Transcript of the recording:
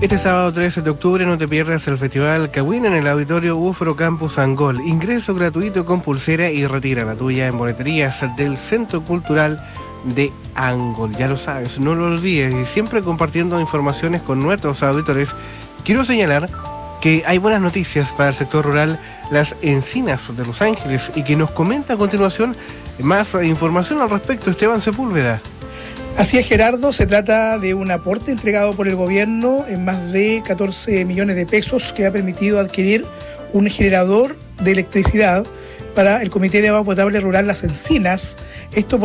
Este sábado 13 de octubre no te pierdas el Festival Cawin en el Auditorio UFRO Campus Angol. Ingreso gratuito con pulsera y retira la tuya en boleterías del Centro Cultural de Angol. Ya lo sabes, no lo olvides, y siempre compartiendo informaciones con nuestros auditores. Quiero señalar que hay buenas noticias para el sector rural Las Encinas de Los Ángeles y que nos comenta a continuación más información al respecto Esteban Sepúlveda. Así es, Gerardo, se trata de un aporte entregado por el gobierno en más de 14 millones de pesos que ha permitido adquirir un generador de electricidad para el Comité de Agua Potable Rural Las Encinas. Esto